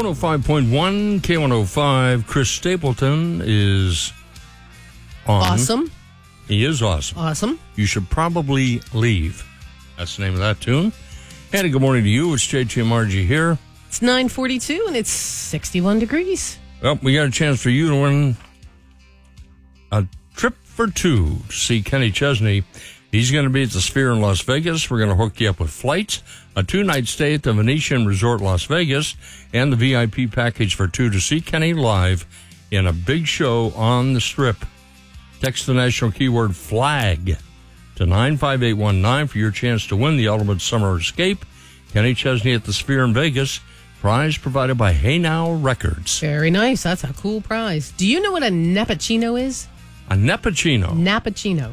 105.1 K105. Chris Stapleton is on. Awesome. He is awesome. Awesome. You should probably leave. That's the name of that tune. And good morning to you. It's JT and Margie here. It's 9:42 and it's 61 degrees. Well, we got a chance for you to win a trip for two to see Kenny Chesney. He's going to be at the Sphere in Las Vegas. We're going to hook you up with flights, a 2-night stay at the Venetian Resort Las Vegas, and the VIP package for two to see Kenny live in a big show on the Strip. Text the national keyword FLAG to 95819 for your chance to win the ultimate summer escape. Kenny Chesney at the Sphere in Vegas. Prize provided by Hey Now Records. Very nice. That's a cool prize. Do you know what a Nappuccino is? A Nappuccino. Nappuccino.